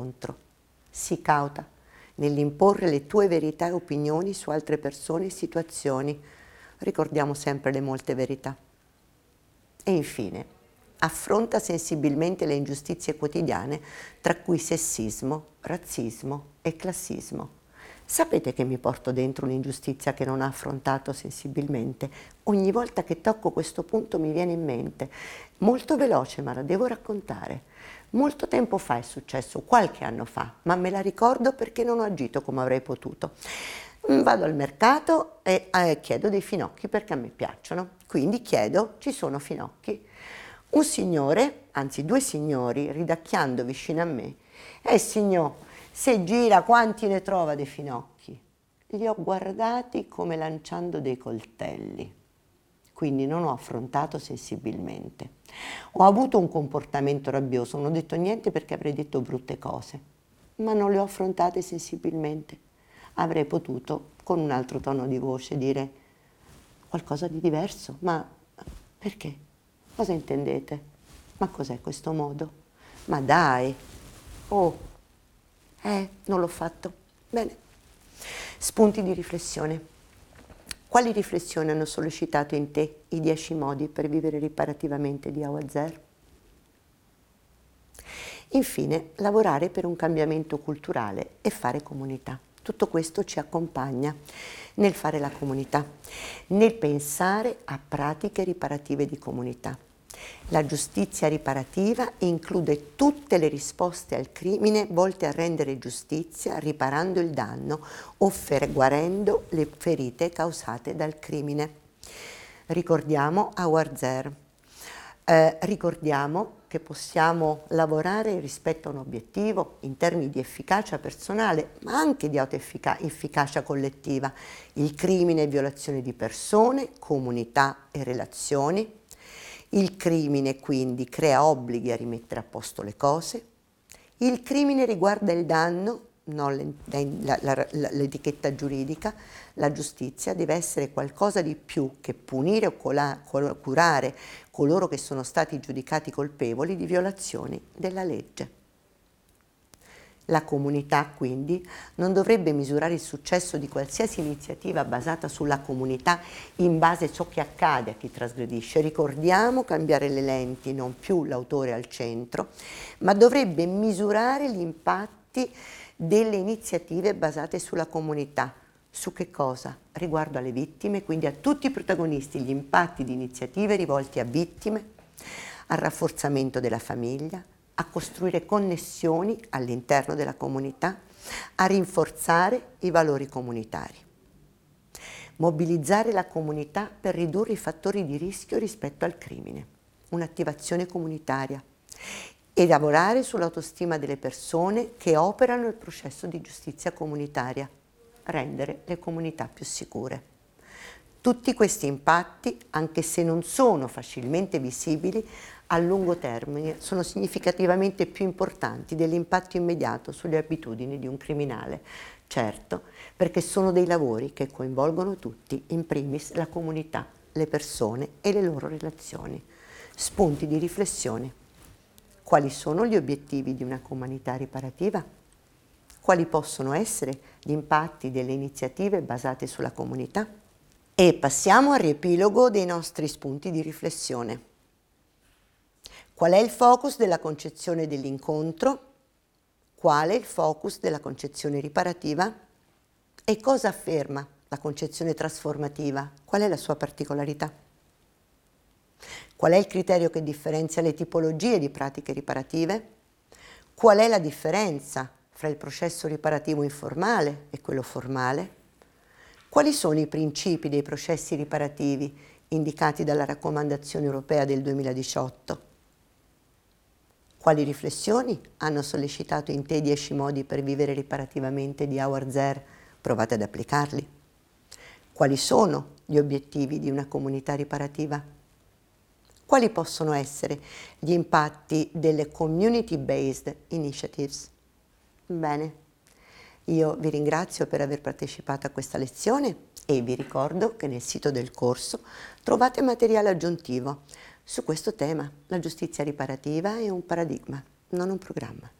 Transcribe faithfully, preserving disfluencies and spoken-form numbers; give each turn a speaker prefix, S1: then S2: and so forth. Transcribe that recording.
S1: contro. Sii cauta nell'imporre le tue verità e opinioni su altre persone e situazioni. Ricordiamo sempre le molte verità. E infine, affronta sensibilmente le ingiustizie quotidiane, tra cui sessismo, razzismo e classismo. Sapete che mi porto dentro un'ingiustizia che non ho affrontato sensibilmente? Ogni volta che tocco questo punto mi viene in mente. Molto veloce, ma la devo raccontare. Molto tempo fa è successo, qualche anno fa, ma me la ricordo perché non ho agito come avrei potuto. Vado al mercato e eh, chiedo dei finocchi perché a me piacciono, quindi chiedo, ci sono finocchi? Un signore, anzi due signori, ridacchiando vicino a me, eh signor, se gira quanti ne trova dei finocchi? Li ho guardati come lanciando dei coltelli, quindi non ho affrontato sensibilmente. Ho avuto un comportamento rabbioso, non ho detto niente perché avrei detto brutte cose, ma non le ho affrontate sensibilmente. Avrei potuto, con un altro tono di voce, dire qualcosa di diverso. Ma perché? Cosa intendete? Ma cos'è questo modo? Ma dai! Oh, eh, non l'ho fatto. Bene. Spunti di riflessione. Quali riflessioni hanno sollecitato in te i dieci modi per vivere riparativamente di Howard? Infine, lavorare per un cambiamento culturale e fare comunità. Tutto questo ci accompagna nel fare la comunità, nel pensare a pratiche riparative di comunità. La giustizia riparativa include tutte le risposte al crimine volte a rendere giustizia riparando il danno o guarendo le ferite causate dal crimine. Ricordiamo Howard. Eh, ricordiamo che possiamo lavorare rispetto a un obiettivo in termini di efficacia personale, ma anche di autoefficacia collettiva. Il crimine è violazione di persone, comunità e relazioni. Il crimine quindi crea obblighi a rimettere a posto le cose. Il crimine riguarda il danno, non l'etichetta giuridica. La giustizia deve essere qualcosa di più che punire o cola, curare coloro che sono stati giudicati colpevoli di violazioni della legge. La comunità, quindi, non dovrebbe misurare il successo di qualsiasi iniziativa basata sulla comunità in base a ciò che accade a chi trasgredisce. Ricordiamo cambiare le lenti, non più l'autore al centro, ma dovrebbe misurare gli impatti delle iniziative basate sulla comunità. Su che cosa? Riguardo alle vittime, quindi a tutti i protagonisti, gli impatti di iniziative rivolte a vittime, al rafforzamento della famiglia, a costruire connessioni all'interno della comunità, a rinforzare i valori comunitari. Mobilizzare la comunità per ridurre i fattori di rischio rispetto al crimine, un'attivazione comunitaria, e lavorare sull'autostima delle persone che operano nel processo di giustizia comunitaria, rendere le comunità più sicure. Tutti questi impatti, anche se non sono facilmente visibili, a lungo termine sono significativamente più importanti dell'impatto immediato sulle abitudini di un criminale. Certo, perché sono dei lavori che coinvolgono tutti, in primis la comunità, le persone e le loro relazioni. Spunti di riflessione. Quali sono gli obiettivi di una comunità riparativa? Quali possono essere gli impatti delle iniziative basate sulla comunità? E passiamo al riepilogo dei nostri spunti di riflessione. Qual è il focus della concezione dell'incontro? Qual è il focus della concezione riparativa? E cosa afferma la concezione trasformativa? Qual è la sua particolarità? Qual è il criterio che differenzia le tipologie di pratiche riparative? Qual è la differenza fra il processo riparativo informale e quello formale? Quali sono i principi dei processi riparativi indicati dalla raccomandazione europea del duemiladiciotto? Quali riflessioni hanno sollecitato in te dieci modi per vivere riparativamente di Howard? Provate ad applicarli. Quali sono gli obiettivi di una comunità riparativa? Quali possono essere gli impatti delle community-based initiatives? Bene, io vi ringrazio per aver partecipato a questa lezione e vi ricordo che nel sito del corso trovate materiale aggiuntivo su questo tema. La giustizia riparativa è un paradigma, non un programma.